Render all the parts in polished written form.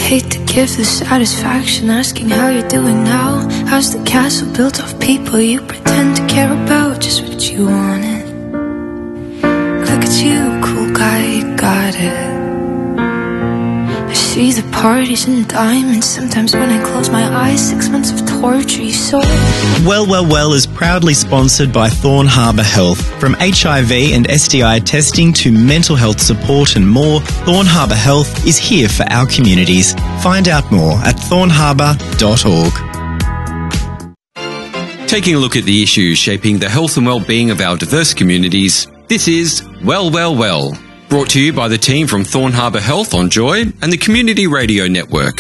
hate to give the satisfaction asking how you're doing now. How's the castle built of people you pretend to care about? Just what you wanted. Look at you, cool guy, you got it. I see the parties and the diamonds. Sometimes when I close my eyes, 6 months of torture you saw. Well is proudly sponsored by Thorn Harbour Health. From HIV and STI testing to mental health support and more, Thorn Harbour Health is here for our communities. Find out more at thornharbour.org. Taking a look at the issues shaping the health and well-being of our diverse communities, this is Well, brought to you by the team from Thorn Harbour Health on Joy and the Community Radio Network.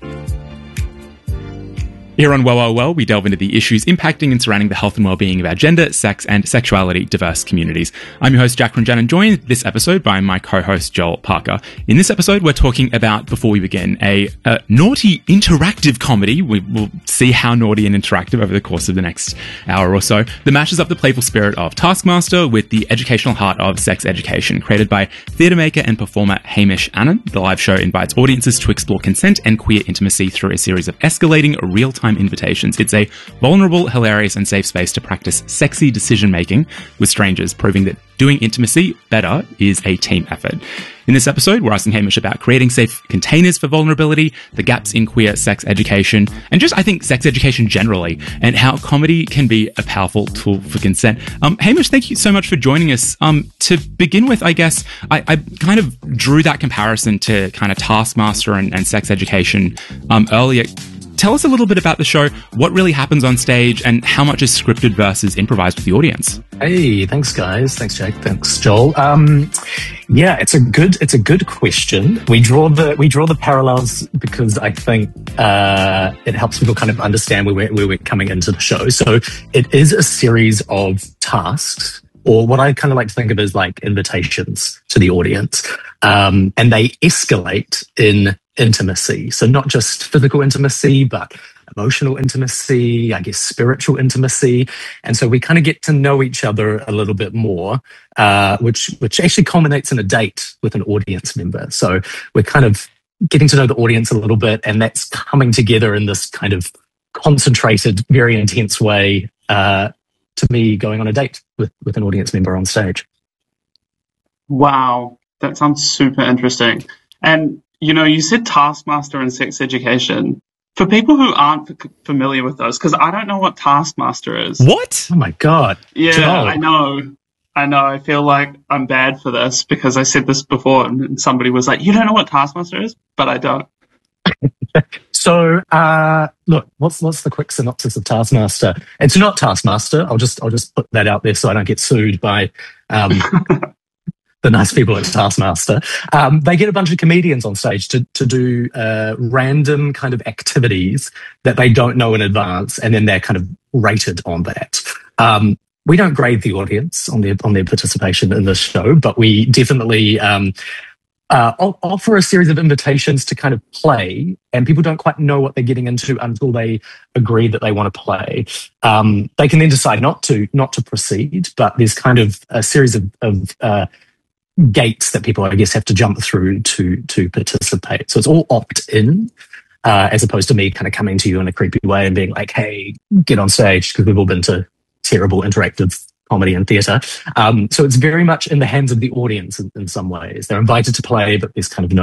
Here on Well, we delve into the issues impacting and surrounding the health and well-being of our gender, sex and sexuality diverse communities. I'm your host, Jack Runjan, joined this episode by my co-host, Joel Parker. In this episode, we're talking about, before we begin, a naughty interactive comedy. We will see how naughty and interactive over the course of the next hour or so, that matches up the playful spirit of Taskmaster with the educational heart of sex education, created by theatre maker and performer Hamish Annan. The live show invites audiences to explore consent and queer intimacy through a series of escalating real-time invitations. It's a vulnerable, hilarious and safe space to practice sexy decision-making with strangers, proving that doing intimacy better is a team effort. In this episode, we're asking Hamish about creating safe containers for vulnerability, the gaps in queer sex education, and just, I think, sex education generally, and how comedy can be a powerful tool for consent. Hamish, thank you so much for joining us. To begin with, I guess, I kind of drew that comparison to kind of Taskmaster and sex education earlier. Tell us a little bit about the show, what really happens on stage, and how much is scripted versus improvised with the audience. Hey, thanks guys. Thanks Jake. Thanks Joel. Yeah, it's a good question. We draw the parallels because I think it helps people kind of understand where we're coming into the show. So it is a series of tasks, or what I kind of like to think of as like invitations to the audience, and they escalate in intimacy. So not just physical intimacy, but emotional intimacy, I guess spiritual intimacy. And so we kind of get to know each other a little bit more, which actually culminates in a date with an audience member. So we're kind of getting to know the audience a little bit, and that's coming together in this kind of concentrated, very intense way, to me going on a date with an audience member on stage. Wow, that sounds super interesting. And you know, you said Taskmaster and sex education. For people who aren't familiar with those, because I don't know what Taskmaster is. What? Oh my God. Yeah, Joel. I know. I feel like I'm bad for this because I said this before and somebody was like, you don't know what Taskmaster is? But I don't. So, look, what's the quick synopsis of Taskmaster? It's not Taskmaster. I'll just put that out there so I don't get sued by the nice people at Taskmaster. They get a bunch of comedians on stage to do random kind of activities that they don't know in advance, and then they're kind of rated on that. We don't grade the audience on their participation in this show, but we definitely offer a series of invitations to kind of play, and people don't quite know what they're getting into until they agree that they want to play. They can then decide not to proceed, but there's kind of a series of gates that people, I guess, have to jump through to participate. So it's all opt-in, as opposed to me kind of coming to you in a creepy way and being like, hey, get on stage, because we've all been to terrible interactive comedy and theatre. So it's very much in the hands of the audience in some ways. They're invited to play, but there's kind of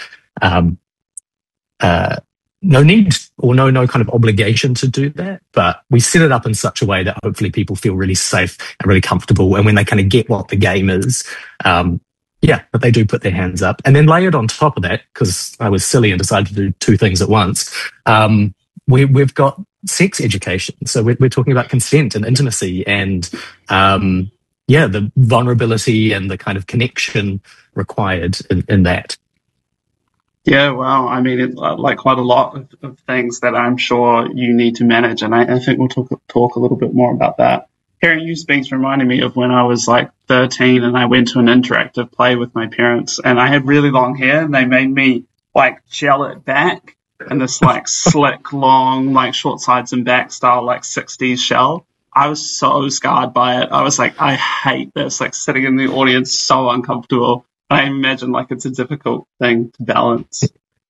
no need or no kind of obligation to do that. But we set it up in such a way that hopefully people feel really safe and really comfortable. And when they kind of get what the game is, but they do put their hands up. And then layered on top of that, because I was silly and decided to do two things at once, we've got sex education. So we're talking about consent and intimacy and, the vulnerability and the kind of connection required in that. Yeah, wow. I mean, it's like quite a lot of things that I'm sure you need to manage, and I think we'll talk a little bit more about that. Hearing you speak reminded me of when I was like 13 and I went to an interactive play with my parents, and I had really long hair, and they made me like gel it back in this like slick, long, like short sides and back style, like 60s shell. I was so scarred by it. I was like, I hate this, like sitting in the audience, so uncomfortable. I imagine like it's a difficult thing to balance.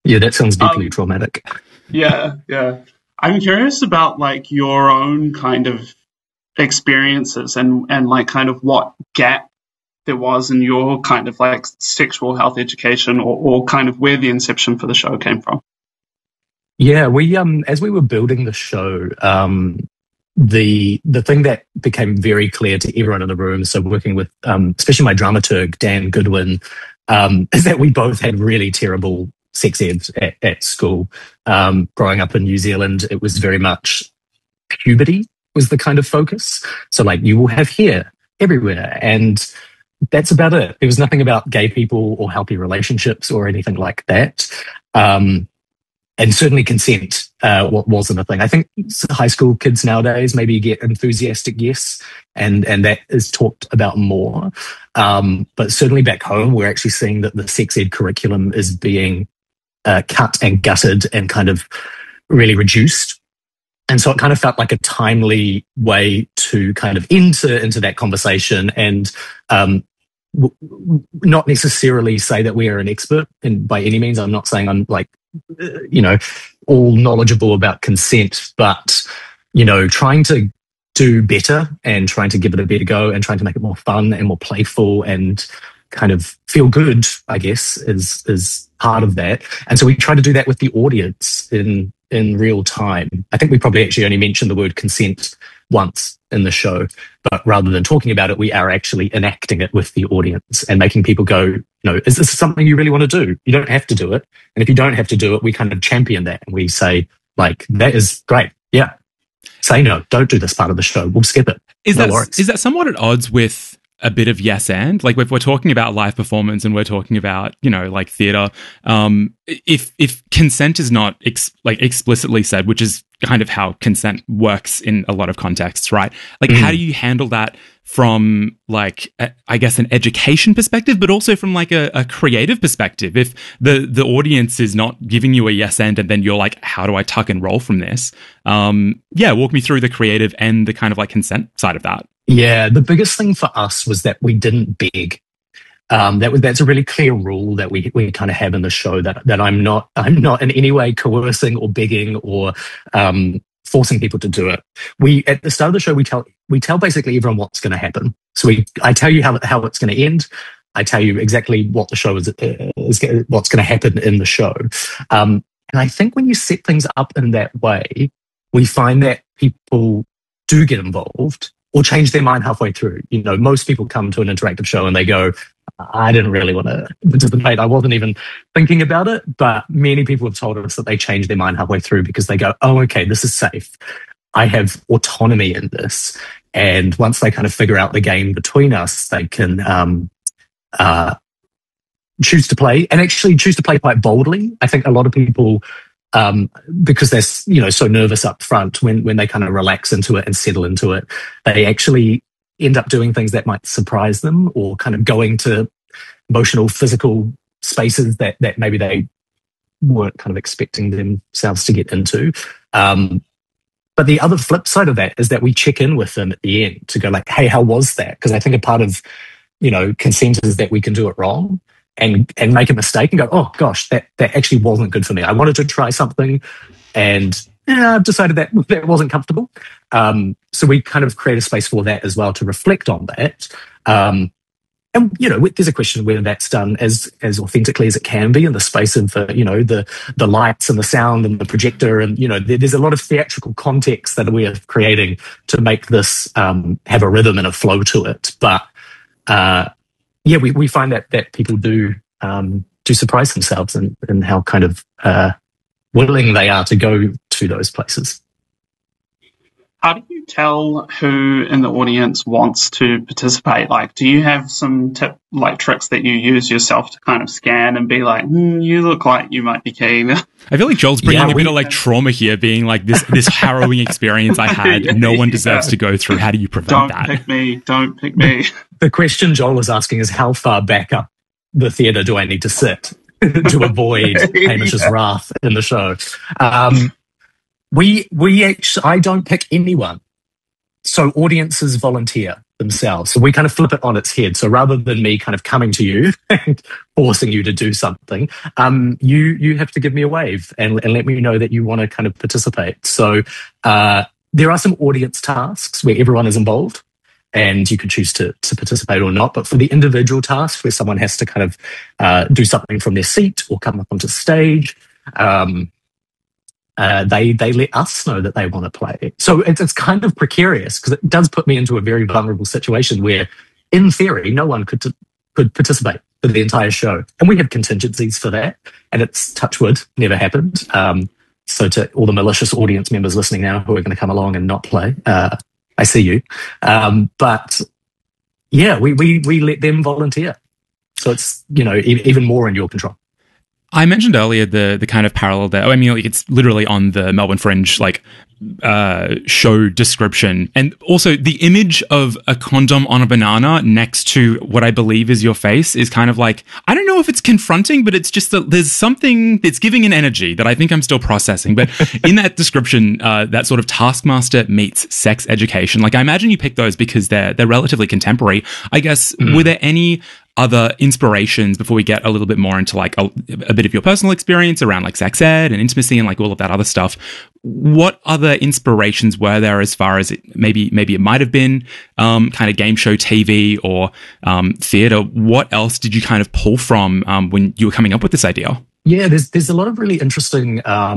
Yeah, that sounds deeply traumatic. Yeah. I'm curious about like your own kind of experiences and like kind of what gap there was in your kind of like sexual health education or kind of where the inception for the show came from. Yeah, we as we were building the show, the thing that became very clear to everyone in the room, so working with especially my dramaturg Dan Goodwin, is that we both had really terrible sex ed at school. Growing up in New Zealand, it was very much puberty was the kind of focus. So like you will have hair everywhere, and that's about it. There was nothing about gay people or healthy relationships or anything like that. And certainly consent wasn't a thing. I think high school kids nowadays maybe get enthusiastic yes, and that is talked about more. But certainly back home, we're actually seeing that the sex ed curriculum is being cut and gutted and kind of really reduced. And so it kind of felt like a timely way to kind of enter into that conversation and not necessarily say that we are an expert. And by any means, I'm not saying I'm like, all knowledgeable about consent, but, trying to do better and trying to give it a better go and trying to make it more fun and more playful and kind of feel good, I guess, is part of that. And so we try to do that with the audience in real time. I think we probably actually only mentioned the word consent once in the show, but rather than talking about it, we are actually enacting it with the audience and making people go, is this something you really want to do? You don't have to do it. And if you don't have to do it, we kind of champion that. And we say, like, that is great. Yeah. Say no, don't do this part of the show. We'll skip it. Is that somewhat at odds with a bit of yes and? Like if we're talking about live performance and we're talking about, like theatre, if consent is not explicitly said, which is kind of how consent works in a lot of contexts, right? Like how do you handle that from like, I guess an education perspective, but also from like a creative perspective? If the audience is not giving you a yes and then you're like, how do I tuck and roll from this? Walk me through the creative and the kind of like consent side of that. Yeah, the biggest thing for us was that we didn't beg. That's a really clear rule that we kind of have in the show that I'm not in any way coercing or begging or forcing people to do it. We at the start of the show we tell basically everyone what's going to happen. So I tell you how it's going to end. I tell you exactly what the show is what's going to happen in the show. And I think when you set things up in that way, we find that people do get involved or change their mind halfway through. Most people come to an interactive show and they go, I didn't really want to participate. I wasn't even thinking about it. But many people have told us that they change their mind halfway through because they go, oh, okay, this is safe. I have autonomy in this. And once they kind of figure out the game between us, they can choose to play and actually choose to play quite boldly. I think a lot of people, because they're so nervous up front, when they kind of relax into it and settle into it, they actually end up doing things that might surprise them or kind of going to emotional, physical spaces that maybe they weren't kind of expecting themselves to get into. But the other flip side of that is that we check in with them at the end to go like, hey, how was that? Because I think a part of, consent is that we can do it wrong and make a mistake and go, oh gosh, that actually wasn't good for me. I wanted to try something and I've decided that wasn't comfortable. So we kind of create a space for that as well to reflect on that. And, there's a question whether that's done as authentically as it can be in the space of, the lights and the sound and the projector. And, there's a lot of theatrical context that we are creating to make this have a rhythm and a flow to it. But, we find that people do surprise themselves and how kind of willing they are to go to those places. How do you tell who in the audience wants to participate? Like, do you have some tricks that you use yourself to kind of scan and be like, you look like you might be keen? I feel like Joel's bringing a bit of like trauma here, being like this harrowing experience I had. No one deserves to go through. How do you prevent that? Don't pick me. The question Joel is asking is how far back up the theatre do I need to sit to avoid Hamish's wrath in the show? I don't pick anyone. So audiences volunteer. themselves. So we kind of flip it on its head. So rather than me kind of coming to you and forcing you to do something, you have to give me a wave and let me know that you want to kind of participate. So there are some audience tasks where everyone is involved and you can choose to participate or not. But for the individual tasks where someone has to kind of do something from their seat or come up onto stage, they let us know that they want to play. So it's kind of precarious because it does put me into a very vulnerable situation where, in theory, no one could participate for the entire show. And we have contingencies for that. And it's, touch wood, never happened. So to all the malicious audience members listening now who are going to come along and not play, I see you. But yeah, we let them volunteer. So it's, even more in your control. I mentioned earlier the kind of parallel there. I mean, it's literally on the Melbourne Fringe show description, and also the image of a condom on a banana next to what I believe is your face is kind of like, I don't know if it's confronting, but it's just that there's something that's giving an energy that I think I'm still processing. But in that description, that sort of Taskmaster meets sex education, like I imagine you picked those because they're relatively contemporary. I guess were there any other inspirations before we get a little bit more into like a bit of your personal experience around like sex ed and intimacy and like all of that other stuff? What other inspirations were there as far as maybe it might have been kind of game show TV or theatre? What else did you kind of pull from when you were coming up with this idea? Yeah, there's a lot of really interesting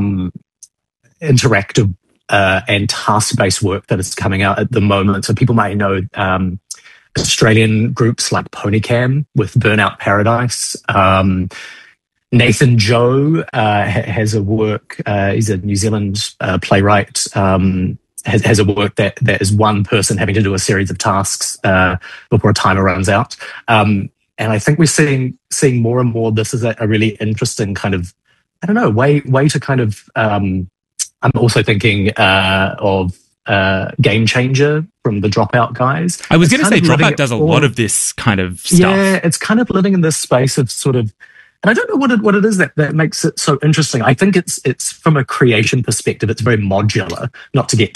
interactive and task-based work that is coming out at the moment. So people might know Australian groups like Ponycam with Burnout Paradise. Nathan Joe has a work, he's a New Zealand playwright, has a work that is one person having to do a series of tasks before a timer runs out. And I think we're seeing more and more this is a really interesting kind of, I don't know, way to kind of, I'm also thinking of Game Changer from the Dropout guys. I was going to say Dropout does a lot of this kind of stuff. Yeah, it's kind of living in this space of sort of, and I don't know what it is that makes it so interesting. I think it's from a creation perspective, it's very modular, not to get